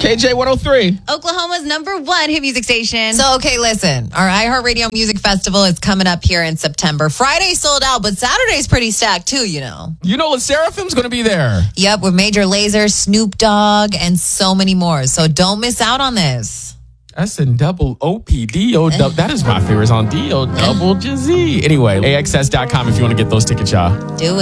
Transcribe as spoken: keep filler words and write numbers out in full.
K J one oh three. Oklahoma's number one hit music station. So, okay, listen. Our iHeartRadio Music Festival is coming up here in September. Friday sold out, but Saturday's pretty stacked too, you know. You know, La Seraphim's going to be there. Yep, with Major Lazer, Snoop Dogg, and so many more. So don't miss out on this. S and double O P D O double. That is my favorite song. D O double G Z. Anyway, A X S dot com if you want to get those tickets, y'all. Do it.